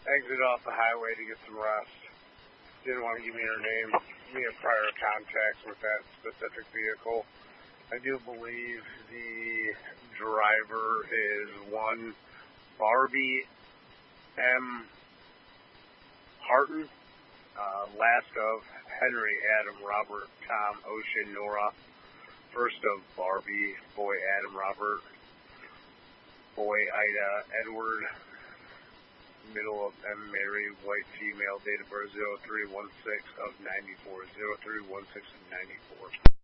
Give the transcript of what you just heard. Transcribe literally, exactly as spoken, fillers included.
exit off the highway to get some rest. Didn't want to give me her name. We have prior contacts with that specific vehicle. I do believe the driver is one Barbie M. Harton, uh, last of Henry, Adam, Robert, Tom, Ocean, Nora, first of Barbie, boy, Adam, Robert, boy, Ida, Edward, middle of M. Mary, white female, date of birth zero three one six of ninety-four, zero three one six of ninety-four.